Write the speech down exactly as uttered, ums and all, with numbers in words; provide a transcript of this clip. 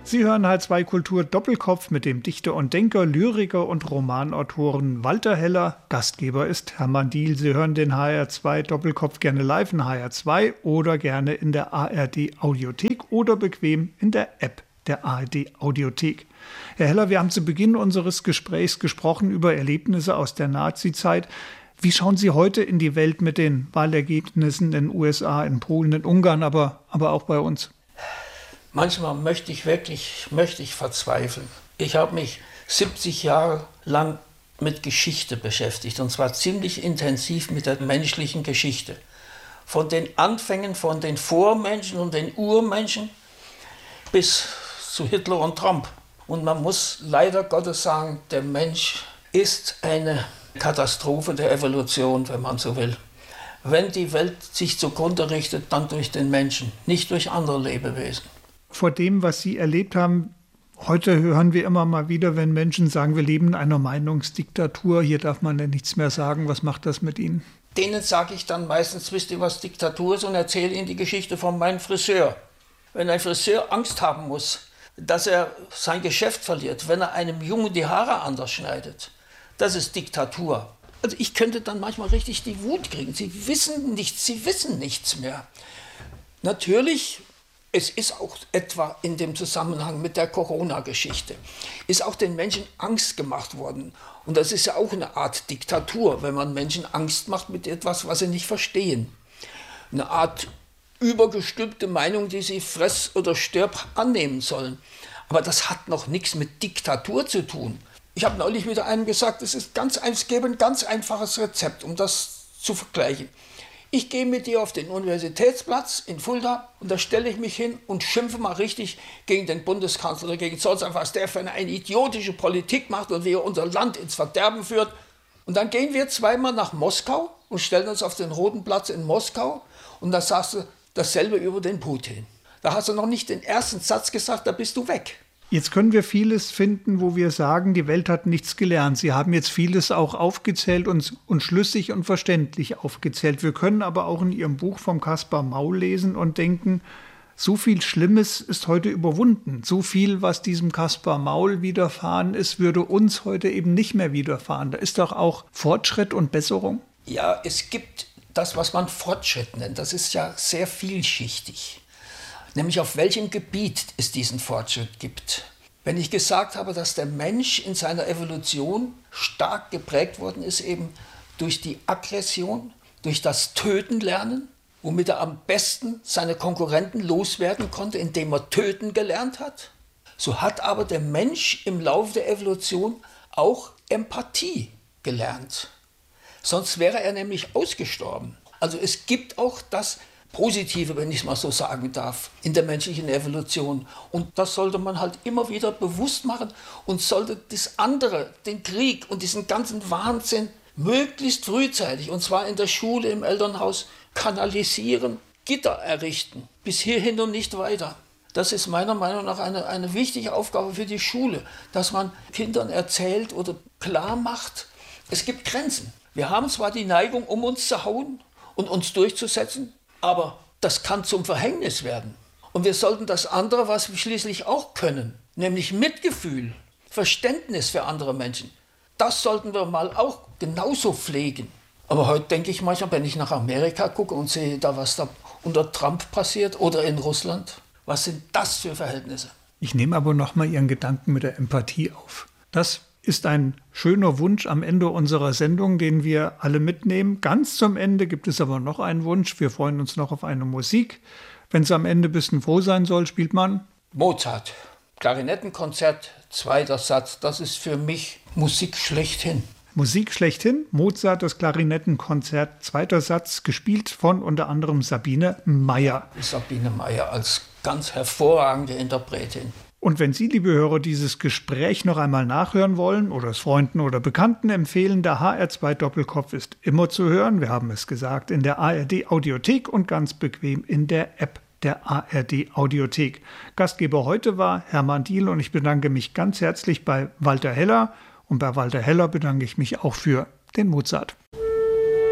Sie hören H R zwei Kultur Doppelkopf mit dem Dichter und Denker, Lyriker und Romanautoren Walter Heller. Gastgeber ist Hermann Diehl. Sie hören den H R zwei Doppelkopf gerne live in H R zwei oder gerne in der A R D Audiothek oder bequem in der App der A R D Audiothek. Herr Heller, wir haben zu Beginn unseres Gesprächs gesprochen über Erlebnisse aus der Nazizeit. Wie schauen Sie heute in die Welt mit den Wahlergebnissen in den U S A, in Polen, in Ungarn, aber, aber auch bei uns? Manchmal möchte ich wirklich, möchte ich verzweifeln. Ich habe mich siebzig Jahre lang mit Geschichte beschäftigt, und zwar ziemlich intensiv mit der menschlichen Geschichte. Von den Anfängen, von den Vormenschen und den Urmenschen bis zu Hitler und Trump. Und man muss leider Gottes sagen, der Mensch ist eine Katastrophe der Evolution, wenn man so will. Wenn die Welt sich zugrunde richtet, dann durch den Menschen, nicht durch andere Lebewesen. Vor dem, was Sie erlebt haben, heute hören wir immer mal wieder, wenn Menschen sagen, wir leben in einer Meinungsdiktatur, hier darf man ja nichts mehr sagen. Was macht das mit Ihnen? Denen sage ich dann meistens, wisst ihr, was Diktatur ist, und erzähle ihnen die Geschichte von meinem Friseur. Wenn ein Friseur Angst haben muss, dass er sein Geschäft verliert, wenn er einem Jungen die Haare anders schneidet, das ist Diktatur. Also ich könnte dann manchmal richtig die Wut kriegen. Sie wissen nichts, sie wissen nichts mehr. Natürlich, es ist auch etwa in dem Zusammenhang mit der Corona-Geschichte, ist auch den Menschen Angst gemacht worden. Und das ist ja auch eine Art Diktatur, wenn man Menschen Angst macht mit etwas, was sie nicht verstehen. Eine Art übergestülpte Meinung, die sie fress oder stirb annehmen sollen. Aber das hat noch nichts mit Diktatur zu tun. Ich habe neulich wieder einem gesagt, es ist ganz, es gäbe ein ganz einfaches Rezept, um das zu vergleichen. Ich gehe mit dir auf den Universitätsplatz in Fulda und da stelle ich mich hin und schimpfe mal richtig gegen den Bundeskanzler oder gegen sonst einfach, was der für eine, eine idiotische Politik macht und wie er unser Land ins Verderben führt. Und dann gehen wir zweimal nach Moskau und stellen uns auf den Roten Platz in Moskau und da sagst du dasselbe über den Putin. Da hast du noch nicht den ersten Satz gesagt, da bist du weg. Jetzt können wir vieles finden, wo wir sagen, die Welt hat nichts gelernt. Sie haben jetzt vieles auch aufgezählt und, und schlüssig und verständlich aufgezählt. Wir können aber auch in Ihrem Buch vom Kaspar Maul lesen und denken, so viel Schlimmes ist heute überwunden. So viel, was diesem Kaspar Maul widerfahren ist, würde uns heute eben nicht mehr widerfahren. Da ist doch auch Fortschritt und Besserung. Ja, es gibt das, was man Fortschritt nennt. Das ist ja sehr vielschichtig. Nämlich auf welchem Gebiet es diesen Fortschritt gibt. Wenn ich gesagt habe, dass der Mensch in seiner Evolution stark geprägt worden ist, eben durch die Aggression, durch das Töten lernen, womit er am besten seine Konkurrenten loswerden konnte, indem er töten gelernt hat, so hat aber der Mensch im Laufe der Evolution auch Empathie gelernt. Sonst wäre er nämlich ausgestorben. Also es gibt auch das Positive, wenn ich es mal so sagen darf, in der menschlichen Evolution. Und das sollte man halt immer wieder bewusst machen und sollte das andere, den Krieg und diesen ganzen Wahnsinn möglichst frühzeitig, und zwar in der Schule, im Elternhaus, kanalisieren, Gitter errichten. Bis hierhin und nicht weiter. Das ist meiner Meinung nach eine, eine wichtige Aufgabe für die Schule, dass man Kindern erzählt oder klar macht, es gibt Grenzen. Wir haben zwar die Neigung, um uns zu hauen und uns durchzusetzen, aber das kann zum Verhängnis werden. Und wir sollten das andere, was wir schließlich auch können, nämlich Mitgefühl, Verständnis für andere Menschen, das sollten wir mal auch genauso pflegen. Aber heute denke ich manchmal, wenn ich nach Amerika gucke und sehe da, was da unter Trump passiert oder in Russland, was sind das für Verhältnisse? Ich nehme aber nochmal Ihren Gedanken mit der Empathie auf. Das ist ein schöner Wunsch am Ende unserer Sendung, den wir alle mitnehmen. Ganz zum Ende gibt es aber noch einen Wunsch. Wir freuen uns noch auf eine Musik. Wenn es am Ende ein bisschen froh sein soll, spielt man Mozart. Klarinettenkonzert, zweiter Satz. Das ist für mich Musik schlechthin. Musik schlechthin. Mozart, das Klarinettenkonzert, zweiter Satz, gespielt von unter anderem Sabine Meyer. Sabine Meyer als ganz hervorragende Interpretin. Und wenn Sie, liebe Hörer, dieses Gespräch noch einmal nachhören wollen oder es Freunden oder Bekannten empfehlen, der H R zwei Doppelkopf ist immer zu hören, wir haben es gesagt, in der A R D Audiothek und ganz bequem in der App der A R D Audiothek. Gastgeber heute war Hermann Diehl und ich bedanke mich ganz herzlich bei Walter Heller und bei Walter Heller bedanke ich mich auch für den Mozart.